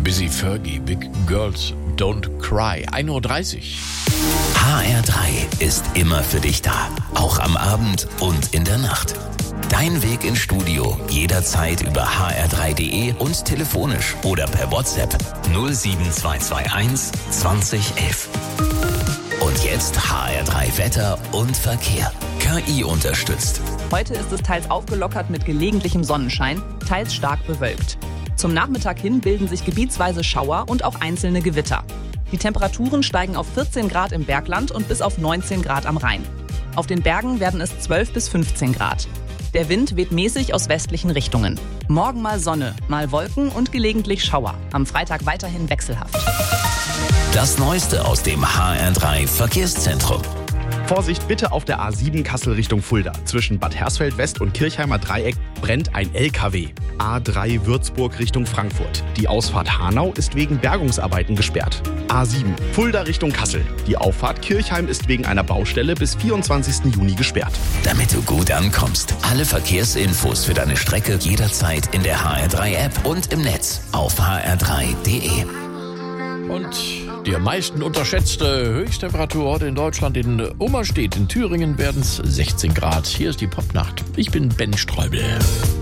Busy Fergie, Big Girls Don't Cry. 1:30 Uhr. HR3 ist immer für dich da. Auch am Abend und in der Nacht. Dein Weg ins Studio jederzeit über hr3.de und telefonisch oder per WhatsApp 07221 2011. Und jetzt HR3 Wetter und Verkehr. KI unterstützt. Heute ist es teils aufgelockert mit gelegentlichem Sonnenschein, teils stark bewölkt. Zum Nachmittag hin bilden sich gebietsweise Schauer und auch einzelne Gewitter. Die Temperaturen steigen auf 14 Grad im Bergland und bis auf 19 Grad am Rhein. Auf den Bergen werden es 12 bis 15 Grad. Der Wind weht mäßig aus westlichen Richtungen. Morgen mal Sonne, mal Wolken und gelegentlich Schauer. Am Freitag weiterhin wechselhaft. Das Neueste aus dem HR3 Verkehrszentrum. Vorsicht bitte auf der A7 Kassel Richtung Fulda. Zwischen Bad Hersfeld West und Kirchheimer Dreieck brennt ein LKW. A3 Würzburg Richtung Frankfurt. Die Ausfahrt Hanau ist wegen Bergungsarbeiten gesperrt. A7 Fulda Richtung Kassel. Die Auffahrt Kirchheim ist wegen einer Baustelle bis 24. Juni gesperrt. Damit du gut ankommst. Alle Verkehrsinfos für deine Strecke jederzeit in der HR3-App und im Netz auf hr3.de. Und die am meisten unterschätzte Höchsttemperatur heute in Deutschland in Ummerstedt. In Thüringen werden es 16 Grad. Hier ist die Popnacht. Ich bin Ben Streubel.